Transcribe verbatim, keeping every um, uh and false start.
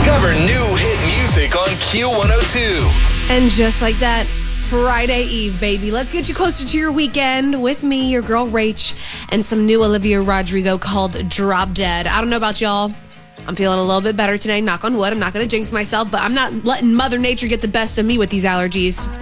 Discover new hit music on Q one oh two. And just like that, Friday Eve, baby. Let's get you closer to your weekend with me, your girl Rach, and some new Olivia Rodrigo called Drop Dead. I don't know about y'all. I'm feeling a little bit better today, knock on wood. I'm not going to jinx myself, but I'm not letting Mother Nature get the best of me with these allergies.